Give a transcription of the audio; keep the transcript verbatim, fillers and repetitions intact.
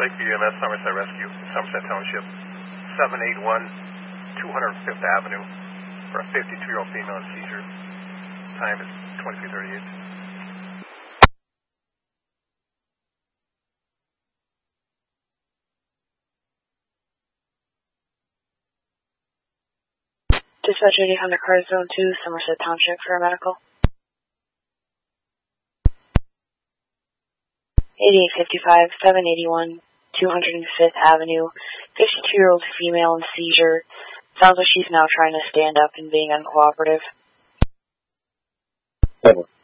Lakeview E M S, Somerset Rescue, Somerset Township, seven eight one two hundred fifth Avenue for a fifty-two-year-old female in seizure. Time is twenty-three thirty-eight. Dispatch eighty hundred car zone two, Somerset Township for a medical. eighty-eight fifty-five, seven eighty-one, two hundred fifth Avenue, fifty-two-year-old female in seizure. Sounds like she's now trying to stand up and being uncooperative. Over.